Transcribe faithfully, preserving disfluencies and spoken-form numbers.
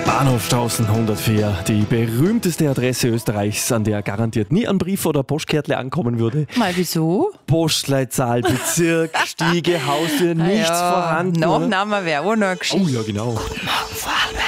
Bahnhofstraßen hundertvier, die berühmteste Adresse Österreichs, an der garantiert nie ein Brief oder Postkärtle ankommen würde. Mal, wieso? Postleitzahl, Bezirk, Stiege, Haustür, nichts ja, vorhanden. Nachname wäre auch noch geschickt. Oh ja, genau. Guten Morgen, Vorarlberg.